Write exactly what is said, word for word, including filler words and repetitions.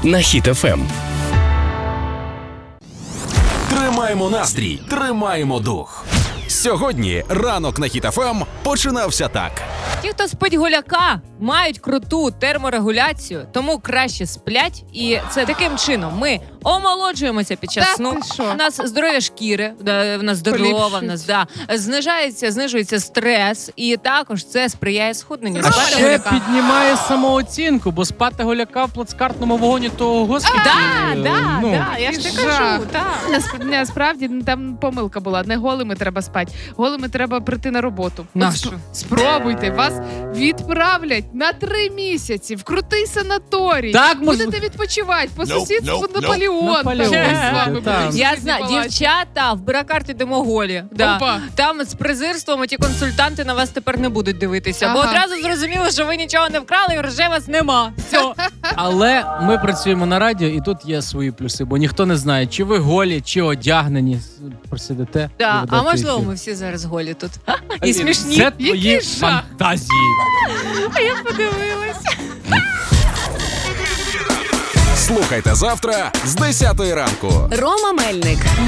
на Хіт еф ем. Тримаємо настрій, тримаємо дух. Сьогодні ранок на Хіт еф ем починався так. Ті, хто спить голяка, мають круту терморегуляцію, тому краще сплять. І це таким чином ми омолоджуємося під час Та сну. ти що? У нас здоров'я шкіри, да, в нас здорова, в нас да, знижається, знижується стрес, і також це сприяє схудненню. А Спати ще голяка. Піднімає самооцінку, бо спати голяка в плацкартному вогоні, то господи. Да, да, ну, да, я ж ти жах. кажу, так. Насп- Насправді ну, там помилка була. Не голими треба спати. Голими треба прийти на роботу. От Нащо? сп- Спробуйте. Вас відправлять на три місяці в крутий санаторій. Так, мож- Будете відпочивати по сусідству Наполеон. Наполеон, Там з вами так. будуть Я всі знаю, балачити. дівчата в Бракарт ідемо голі. Да. Опа. Там з презирством ті консультанти на вас тепер не будуть дивитися, бо Ага. одразу зрозуміло, що ви нічого не вкрали і грошей у вас нема. Все. Але ми працюємо на радіо, і тут є свої плюси, бо ніхто не знає, чи ви голі, чи одягнені. Просидите. і Да. ведете А можливо, ефір. ми всі зараз голі тут. І смішні. Це твої Який жах. фантазії. А я подивилась. Слухайте завтра з десятої ранку. Рома Мельник